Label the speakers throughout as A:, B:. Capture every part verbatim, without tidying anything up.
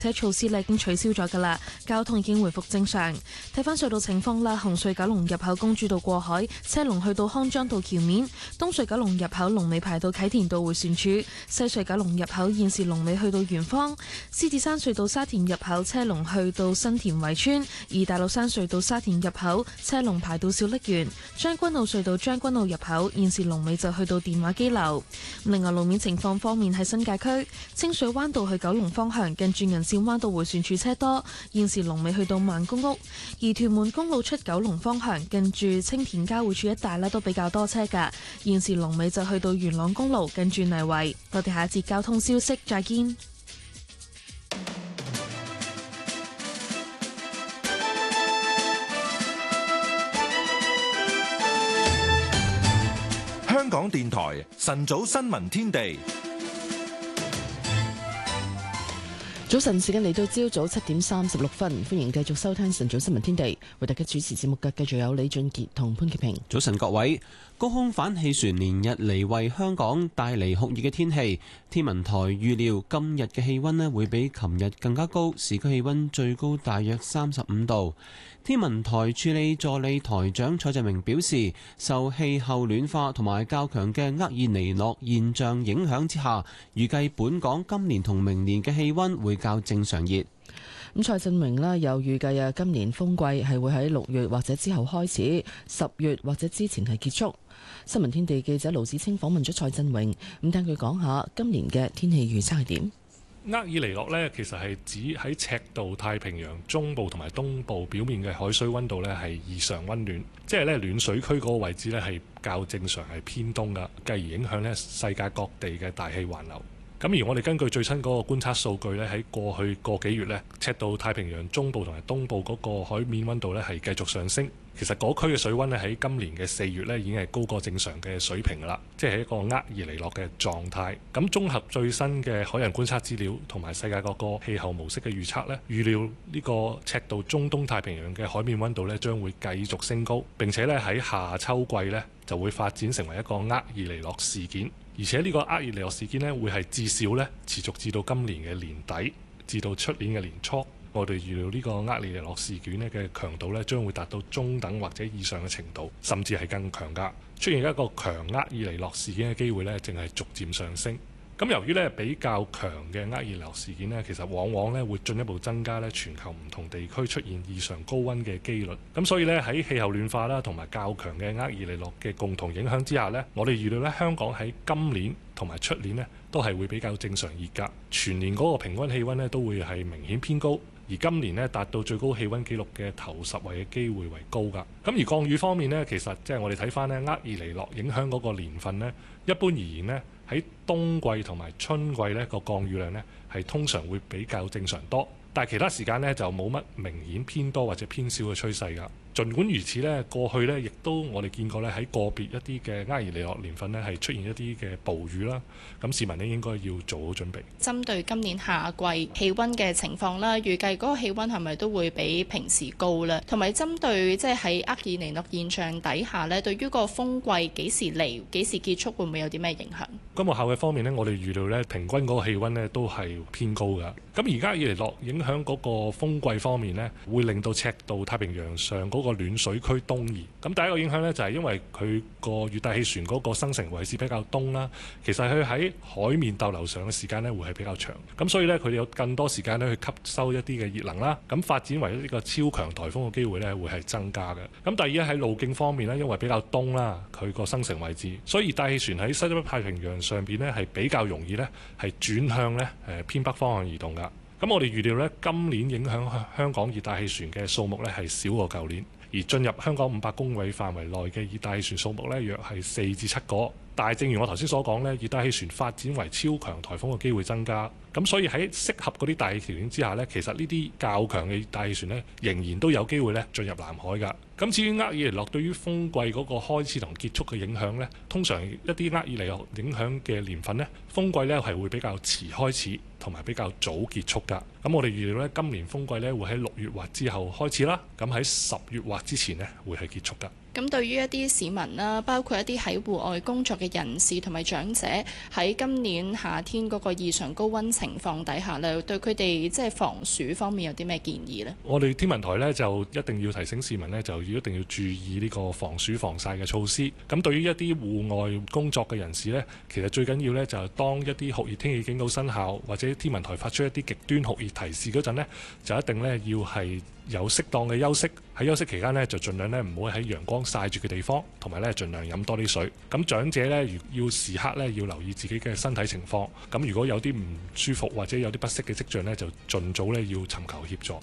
A: 車措施咧已經取消咗㗎啦，交通已經回復正常。睇返隧道情況啦，紅隧九龍入口公主道過海，車龍去到康莊道橋面；東隧九龍入口龍尾排到啟田道迴旋處；西隧九龍入口現時龍尾去到圓方；獅子山隧道沙田入口車龍去到新田圍村；而大老山隧道沙田入口車龍排到小瀝源；將軍澳隧道將軍澳入口現時龍尾就去到電話機樓。另外路面情況方面喺新界區清水灣道去九龍方向近住銀線灣道迴旋處車多，現時龍尾去到萬公屋；而屯門公路出九龍方向近住青田交匯處一帶咧都比較多車㗎，現時龍尾就去到元朗公路近住泥圍。我哋下一節交通消息再見。
B: 香港電台晨早新聞天地。
C: 早晨時間嚟到朝早七點三十六分，歡迎繼續收聽晨早新聞天地，為大家主持節目嘅繼續有李俊傑同潘潔平。
D: 早晨各位，高空反氣旋連日嚟為香港帶嚟酷熱嘅天氣，天文台預料今日嘅氣溫咧會比琴日更加高，市區氣溫最高大約三十五度。天文台助理助理台長蔡振明表示，受氣候暖化同埋較強嘅厄爾尼諾現象影響之下，預計本港今年同明年嘅氣溫會較正常熱。
C: 咁蔡振明呢又預計啊，今年風季係會喺六月或者之後開始，十月或者之前係結束。新聞天地記者盧子清訪問咗蔡振榮，咁聽佢講下今年嘅天氣預測係點。
E: 厄爾尼諾呢，其實係指喺赤道太平洋中部同埋東部表面嘅海水溫度呢係異常溫暖，即係咧暖水區嗰個位置呢係較正常係偏東噶，繼而影響呢世界各地嘅大氣環流。咁而我哋根據最新嗰個觀察數據呢，喺過去個幾月呢，赤道太平洋中部同埋東部嗰個海面溫度呢係繼續上升。其實嗰區嘅水溫呢，喺今年嘅四月呢已經係高過正常嘅水平啦，即係一個厄爾尼諾嘅狀態。咁綜合最新嘅海洋觀察資料同埋世界各個氣候模式嘅預測呢，預料呢個赤道中東太平洋嘅海面溫度呢將會繼續升高，並且呢喺下秋季呢就會發展成為一個厄爾尼諾事件。而且呢個厄爾尼諾事件呢，會係至少呢持續至到今年嘅年底，至到出年嘅年初。我哋預料呢個厄爾尼諾事件呢嘅強度呢，將會達到中等或者以上嘅程度，甚至係更強㗎。出現一個強厄爾尼諾事件嘅機會呢，正係逐漸上升。咁由於呢比較強嘅厄爾尼諾事件呢，其實往往呢會進一步增加呢全球唔同地區出現異常高溫嘅機率。咁所以呢，喺氣候暖化啦同埋較強嘅厄爾尼諾嘅共同影響之下呢，我哋預料呢香港喺今年同埋出年呢都係會比較正常熱㗎。全年嗰個平均氣溫呢都會係明顯偏高。而今年呢達到最高氣溫紀錄嘅頭十位嘅機會為高㗎。咁而降雨方面呢，其實即係我哋睇翻呢厄爾尼諾影響嗰個年份呢，一般而言呢，喺冬季同埋春季呢個降雨量呢係通常會比較正常多，但係其他時間呢就冇乜明顯偏多或者偏少嘅趨勢㗎。儘管如此呢，過去呢亦都我哋見過呢喺個別一啲嘅厄爾尼諾年份呢係出現一啲嘅暴雨啦，咁市民呢應該要做好準備。
F: 針對今年夏季氣温嘅情況啦，預計嗰個氣温係咪都會比平時高呢？同埋針對即係喺厄爾尼諾現象底下呢，對於個風季幾時嚟、幾時結束，會唔會有啲咩影響？
E: 今個夏季方面呢，我哋預料呢平均嗰個氣温呢都係偏高㗎。咁而家厄爾尼諾影響嗰個風季方面呢，會令到赤道太平洋上嗰個暖水區東移。咁第一個影響呢，就係因為佢個熱帶氣旋嗰個生成位置比較東啦，其實佢喺海面逗留上嘅時間呢會係比較長，咁所以呢，佢哋有更多時間呢去吸收一啲嘅熱能啦，咁發展為呢個超強颱風嘅機會呢會係增加嘅。咁第二喺路徑方面呢，因為比較東啦，佢個生成位置，所以熱帶氣旋喺西北太平洋上邊呢係比較容易呢係轉向呢誒偏北方向移動㗎。咁我哋預料呢，今年影響香港熱帶氣旋嘅數目呢係少過舊年，而進入香港五百公里範圍內嘅熱帶氣旋數目呢，約係四至七個。但係正如我頭先所講呢，熱帶氣旋發展為超強颱風嘅機會增加，咁所以喺適合嗰啲大氣條件之下呢，其實呢啲較強嘅熱帶氣旋呢，仍然都有機會呢進入南海㗎。咁至於厄爾尼諾對於風季嗰個開始同結束嘅影響呢，通常一啲厄爾尼諾影響嘅年份呢，風季呢係會比較遲開始同埋比較早結束㗎。咁我哋預料呢，今年風季呢會喺六月或之後開始啦，咁喺十月或之前呢會係結束㗎。
F: 咁對於一啲市民啦，包括一啲喺戶外工作嘅人士同埋長者，喺今年夏天嗰個異常高溫情況底下咧，對佢哋即係防暑方面有啲咩建議呢？
E: 我哋天文台呢，就一定要提醒市民呢，就要一定要注意呢個防暑防曬嘅措施。咁對於一啲戶外工作嘅人士呢，其實最緊要呢，就係當一啲酷熱天氣警告生效，或者天文台發出一啲極端酷熱提示嗰陣呢，就一定呢要係有適當嘅休息。喺休息期間呢，就盡量呢唔好喺陽光曬住嘅地方，同埋呢盡量飲多啲水。咁長者呢，要時刻呢要留意自己嘅身體情況。咁如果有啲唔舒服或者有啲不適嘅跡象呢，就盡早呢要尋求協助。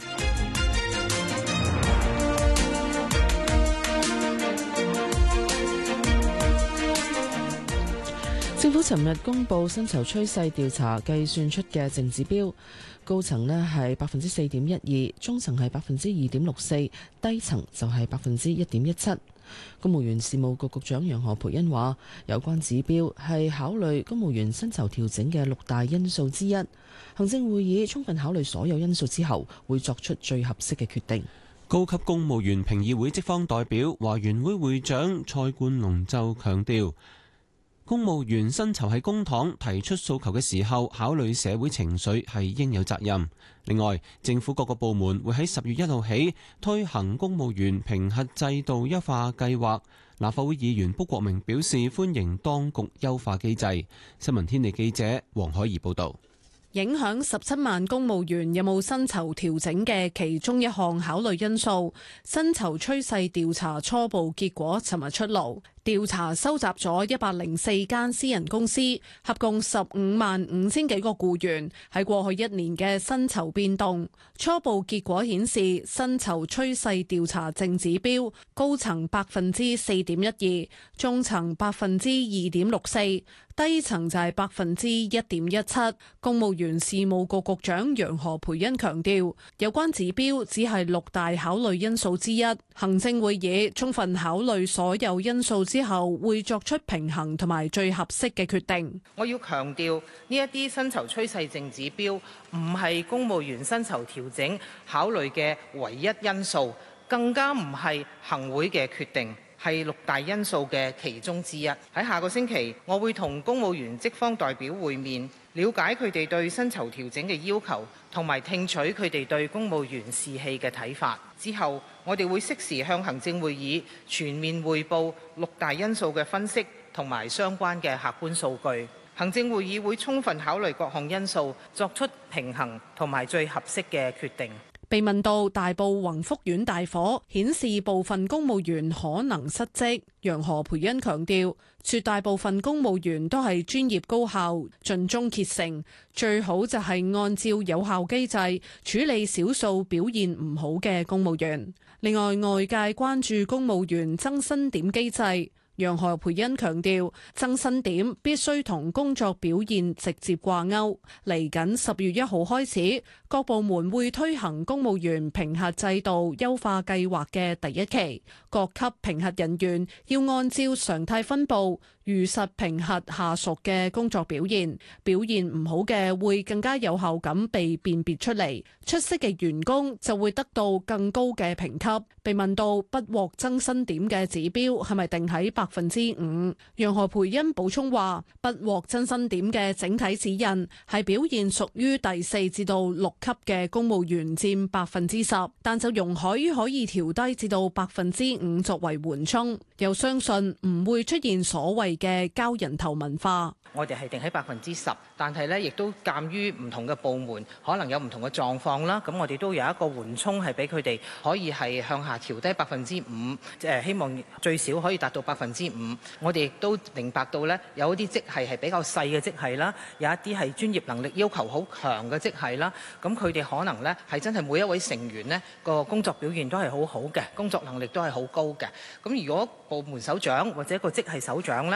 C: 政府尋日公布薪酬趨勢調查計算出嘅淨指標，高層呢係百分之四點一二，中層係百分之二點六四，低層就係百分之一點一七。公務員事務局局長楊何蓓茵話：有關指標係考慮公務員薪酬調整嘅六大因素之一。行政會議充分考慮所有因素之後，會作出最合適嘅決定。
D: 高級公務員評議會職方代表華員會會長蔡冠龍就強調，公務員薪酬喺公帑提出訴求嘅時候，考慮社會情緒係應有責任。另外，政府各個部門會喺十月一號起推行公務員評核制度優化計劃。立法會議員卜國明表示歡迎當局優化機制。新聞天地記者黃海怡報導。
G: 影響十七萬公務員有冇薪酬調整嘅其中一項考慮因素，薪酬趨勢調查初步結果尋日出爐。調查收集咗一百零四間私人公司，合共十五萬五千幾個僱員喺過去一年嘅薪酬變動。初步結果顯示，薪酬趨勢調查淨指標高層百分之四點一二，中層百分之二點六四，低層就係百分之一點一七。公務員事務局局長楊何蓓茵強調，有關指標只係六大考慮因素之一，行政會議充分考慮所有因素之後，會作出平衡同埋最合適嘅決定。
H: 我要強調，呢一啲薪酬趨勢淨指標唔係公務員薪酬調整考慮嘅唯一因素，更加唔係行會嘅決定，係六大因素嘅其中之一。喺下個星期，我會同公務員職方代表會面，了解佢哋對薪酬調整嘅要求，同埋聽取佢哋對公務員士氣嘅睇法。之後，我哋會適時向行政會議全面匯報六大因素嘅分析同埋相關嘅客觀數據。行政會議會充分考慮各項因素，作出平衡同埋最合適嘅決定。
G: 被問到大埔宏福苑大火顯示部分公務員可能失職，楊何蓓茵強調，絕大部分公務員都係專業高效、盡忠竭誠，最好就係按照有效機制處理少數表現唔好嘅公務員。另外，外界關注公務員增薪點機制。楊何蓓茵強調，增薪點必須同工作表現直接掛鈎。嚟緊十月一號開始，各部門會推行公務員評核制度優化計劃嘅第一期，各級評核人員要按照常態分佈，如實評核下屬嘅工作表現，表現唔好嘅會更加有效咁被辨別出嚟，出色嘅員工就會得到更高嘅評級。被問到不獲增薪點嘅指標係咪定喺百分之五，楊何蓓茵補充話，不獲增薪點嘅整體指引係表現屬於第四至到六級嘅公務員佔百分之十，但就容許可以調低至到百分之五作為緩衝，又相信唔會出現所謂嘅交人頭文化。
H: 我哋係定喺百分之十，但係咧亦都鑑於唔同嘅部門可能有唔同嘅狀況啦，咁我哋都有一個緩衝係俾佢哋可以係向下調低百分之五，誒希望最少可以達到百分之五。我哋亦都明白到咧，有一啲職系係比較細嘅職系啦，有一啲係專業能力要求好強嘅職系啦，咁佢哋可能咧係真係每一位成員呢個工作表現都係好好嘅，工作能力都係好高嘅。咁如果部門首長或者個職系首長咧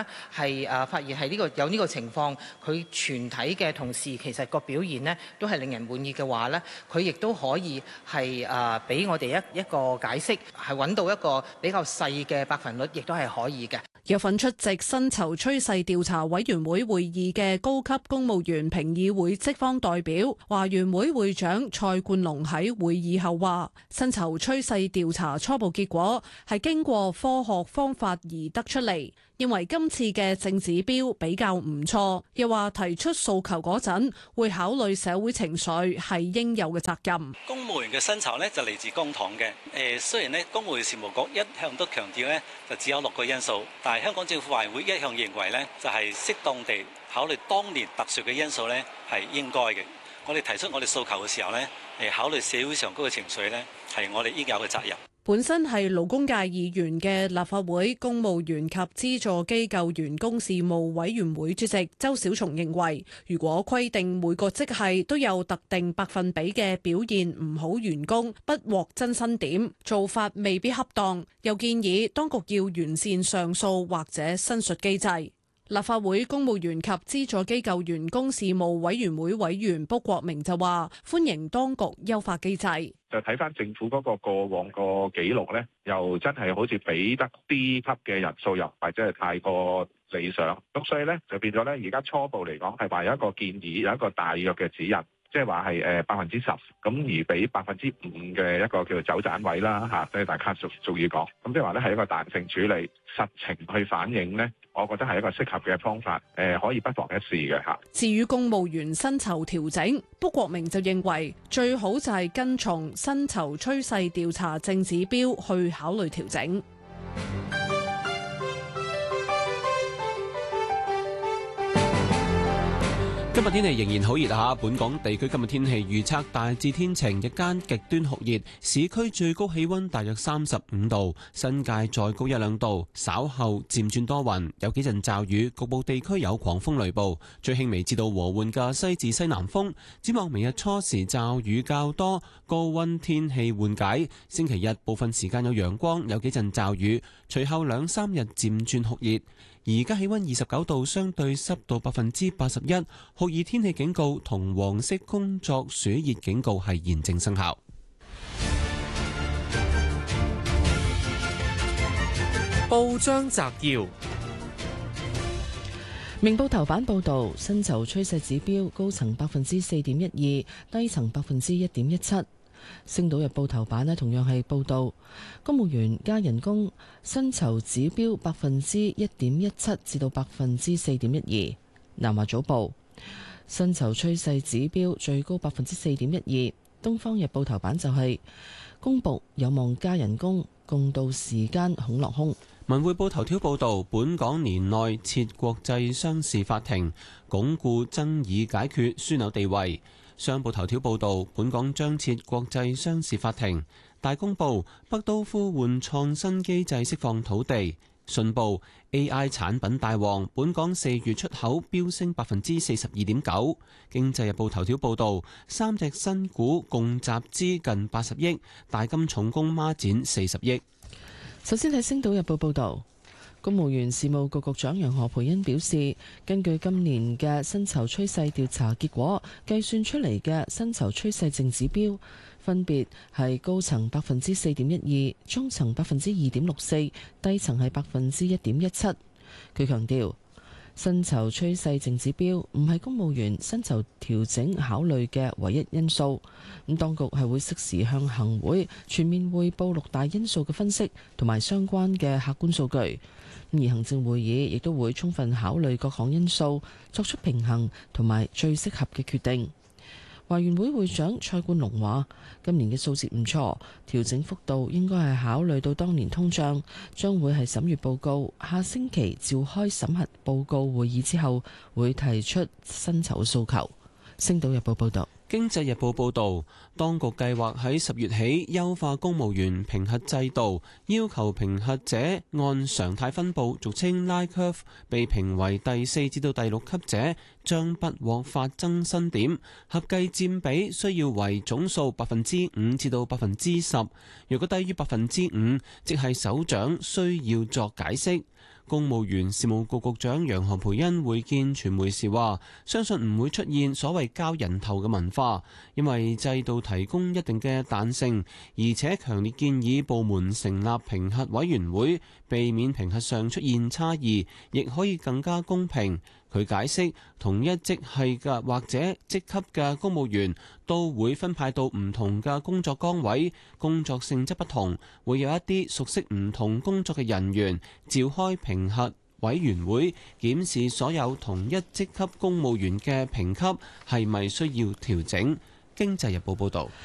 H: 係誒發現係呢個有呢個情況，佢全體嘅同事其實個表現呢都係令人滿意嘅話呢，佢亦都可以係誒俾我哋一一個解釋，係揾到一個比較細嘅百分率，亦都係可以嘅。
G: 有份出席薪酬趨勢調查委員會會議嘅高級公務員評議會職方代表華員會會長蔡冠龍喺會議後話：薪酬趨勢調查初步結果係經過科學方法而得出嚟，認為今次嘅正指標比較唔錯。又話提出訴求嗰陣會考慮社會情緒係應有嘅責任。
I: 公務員嘅薪酬呢就嚟自公帑嘅。誒雖然呢公務員事務局一向都強調呢就只有六個因素，但係香港政府委員會一向認為呢就係適當地考慮當年特殊嘅因素呢係應該嘅。我哋提出我哋訴求嘅時候呢，誒考慮社會上嗰個情緒呢係我哋應有嘅責任。
G: 本身係勞工界議員嘅立法會公務員及資助機構員工事務委員會主席周小松認為，如果規定每個職系都有特定百分比嘅表現唔好員工不獲增薪點，做法未必恰當。又建議當局要完善上訴或者申述機制。立法會公務員及資助機構員工事務委員會委員卜國明就話：歡迎當局優化機制。
J: 就睇翻政府嗰個過往個記錄咧，又真係好似俾得低級嘅人數，又唔係真係太過理想。咁所以咧就變咗咧，而家初步嚟講係話有一個建議，有一個大約嘅指引。即係話係誒百分之十，咁而俾百分之五嘅一個叫做走盞位啦嚇，即係大家俗俗語講，咁即係話咧係一個彈性處理，實情去反映呢，我覺得係一個適合嘅方法，誒可以不妨一試嘅嚇。
G: 至於公務員薪酬調整，卜國明就認為最好就係跟從薪酬趨勢調查正指標去考慮調整。
D: 今日天氣仍然好熱啊！本港地區今日天氣預測大致天晴，日間極端酷熱，市區最高氣溫大約三十五度，新界再高一兩度。稍後漸轉多雲，有幾陣驟雨，局部地區有狂風雷暴，最輕微至到和緩嘅西至西南風。展望明日初時驟雨較多，高溫天氣緩解。星期日部分時間有陽光，有幾陣驟雨，隨後兩三日漸轉酷熱。而家氣溫二十九度，相對濕度百分之八十一，酷熱天氣警告同黃色工作暑熱警告係現正生效。
K: 報章摘要：
C: 明報頭版報導，薪酬趨勢指標高層百分之四點一二，低層百分之一點一七。星島日報頭版呢同樣係報導公務員加人工，薪酬指標百分之一點一七至到百分之四點一二。南華早報薪酬趨勢指標最高百分之四點一二。東方日報頭版就係公僕有望加人工，共度時間恐落空。
D: 文匯報頭條報導，本港年內設國際商事法庭，鞏固爭議解決樞紐地位。商報頭條報導，本港將設國際商事法庭。大公報，北都呼喚創新機制釋放土地。信報 A I 產品大旺，本港四月出口飆升百分之四十二點九。經濟日報頭條報導，三隻新股共集資近八十億，大金重工孖展四十億。
C: 首先睇星島日報報導。公務員事務局局長楊何蓓茵表示，根據今年嘅薪酬趨勢調查結果，計算出嚟嘅薪酬趨勢淨指標分別係高層百分之四點一二，中層百分之二點六四，低層係百分之一點一七。佢強調，薪酬趨勢淨指標唔係公務員薪酬調整考慮嘅唯一因素。咁當局係會適時向行會全面匯報六大因素嘅分析同埋相關嘅客觀數據。而行政會議亦都會充分考慮各項因素，作出平衡同埋最適合嘅決定。華員會會長蔡冠龍話：今年嘅數字唔錯，調整幅度應該係考慮到當年通脹，將會係審閱報告，下星期召開審核報告會議之後，會提出薪酬訴求。星島日報報道。
D: 經濟日報報導，當局計劃喺十月起優化公務員評核制度，要求評核者按常態分佈，俗稱 Line Curve，被評為第四至到第六級者將不獲發增薪點，合計佔比需要為總數百分之五至到百分之十。如果低於百分之五，即係首長需要作解釋。 公務員事務局局長楊何蓓茵會見傳媒時話，相信唔會出現所謂交人頭嘅文化，因為制度提供一定嘅彈性，而且強烈建議部門成立評核委員會，避免評核上出現差異，亦可以更加公平。佢解釋，同一職系嘅或者職級嘅公務員都會分派到唔同嘅工作崗位，工作性質不同，會有一啲熟悉唔同工作嘅人員召開評核委員會，檢視所有同一職級公務員嘅評級係咪需要調整。經濟日報報導，